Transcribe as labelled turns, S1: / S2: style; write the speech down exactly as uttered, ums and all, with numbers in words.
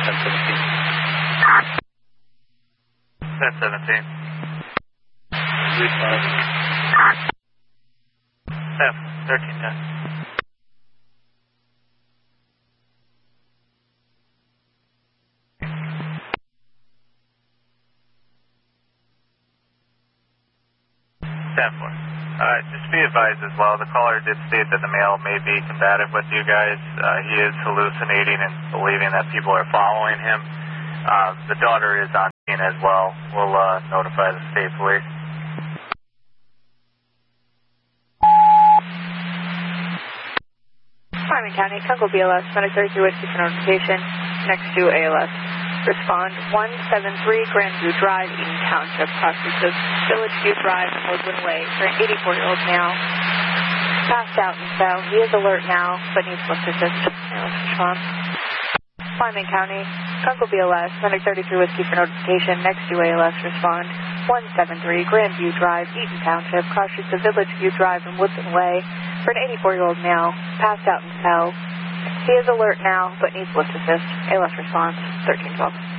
S1: ten seventeen.
S2: ten seventeen.
S1: three five.
S2: F, thirteen ten. ten four. Uh, just be advised as well, the caller did state that the male may be combative with you guys. Uh, he is hallucinating and believing that people are following him. Uh, the daughter is on scene as well. We'll uh, notify the state police.
S3: Wyoming County, Kunkel B L S, Medic thirty-two Whiskey for notification, next to A L S. Respond one seven three Grandview Drive, Eden Township, crosses the Village View Drive and Woodland Way for an eighty-four-year-old male. Passed out and fell. He is alert now, but needs lift assist. A L S response. Wyoming County, Kunkel B L S, Medic thirty-three Whiskey for notification, next to A L S. Respond one seven three Grandview Drive, Eden Township, crosses the Village View Drive and Woodland Way for an eighty-four-year-old male. Passed out and fell. He is alert now, but needs lift assist. A L S response, thirteen twelve.